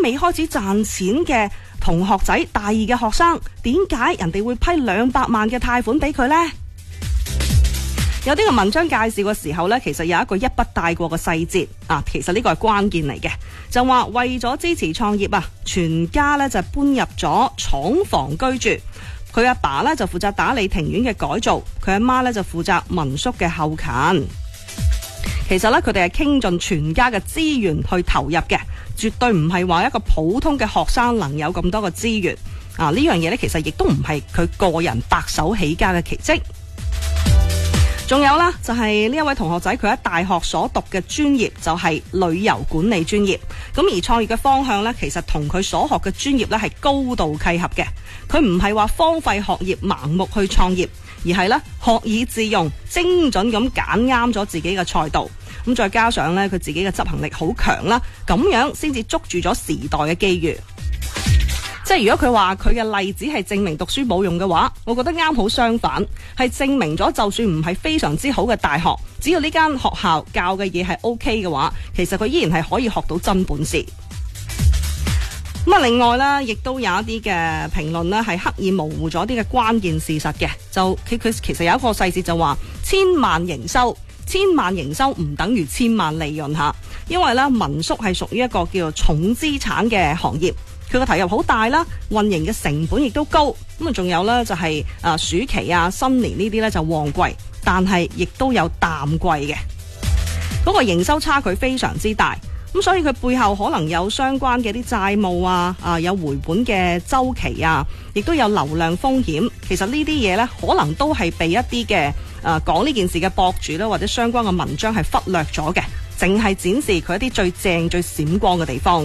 未開始賺錢嘅同學仔，大二嘅學生，點解人哋會批200萬嘅貸款俾佢呢？有啲嘅文章介紹嘅時候呢，其實有一個一筆帶過嘅細節啊，其實呢個係關鍵嚟嘅，就話為咗支持創業啊，全家呢就搬入咗廠房居住。佢阿爸呢就負責打理庭院嘅改造，佢阿媽呢就負責民宿嘅後勤。其實呢，佢哋係傾盡全家嘅資源去投入嘅，絕對唔係話一個普通嘅學生能有咁多嘅資源啊！呢樣嘢呢，其實亦都唔係佢個人白手起家嘅奇蹟。仲有啦，就係呢一位同學仔，佢喺大學所讀嘅專業就係旅遊管理專業。咁而創業嘅方向呢，其實同佢所學嘅專業呢係高度契合嘅。佢唔係話荒廢學業盲目去創業，而係呢學以致用，精準咁揀啱咗自己嘅賽道。咁再加上呢，佢自己嘅執行力好強啦，咁樣先至捉住咗時代嘅機遇。即係如果佢話佢嘅例子係證明讀書冇用嘅話，我覺得啱好相反，係證明咗就算唔係非常之好嘅大學，只要呢間學校教嘅嘢係 OK 嘅話，其實佢依然係可以學到真本事。咁啊，另外啦，亦都有一啲嘅評論呢係刻意模糊咗啲嘅關鍵事實嘅，就佢其實有一個細節就話1000萬營收，1000萬營收唔等於1000萬利潤吓，因為呢民宿係屬於一個叫做重資產嘅行業。佢個投入好大啦，運營嘅成本亦都高，咁啊仲有呢，就係暑期啊、新年呢啲呢就旺季，但係亦都有淡季嘅，嗰個營收差距非常之大，咁所以佢背後可能有相關嘅啲債務啊，有回本嘅週期啊，亦都有流量風險。其實呢啲嘢呢，可能都係被一啲嘅講呢件事嘅博主啦，或者相關嘅文章係忽略咗嘅，淨係展示佢一啲最正、最閃光嘅地方。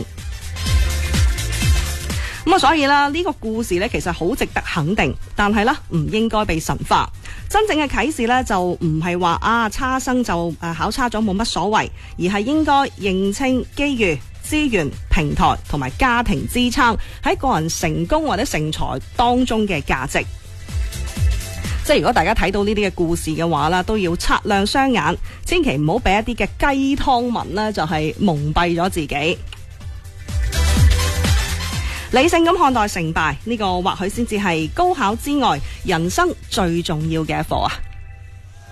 咁啊，所以啦，呢個故事呢，其實好值得肯定，但係呢，唔應該被神化。真正嘅啟示呢，就唔係話差生就考差咗冇乜所謂，而係應該認清機遇、資源、平台同埋家庭支撐喺個人成功或者成才當中嘅價值。即係如果大家睇到呢啲嘅故事嘅話啦，都要擦亮雙眼，千祈唔好俾一啲嘅雞湯文呢，就係蒙蔽咗自己。理性咁看待成敗，呢個或許先至係高考之外人生最重要嘅一課啊！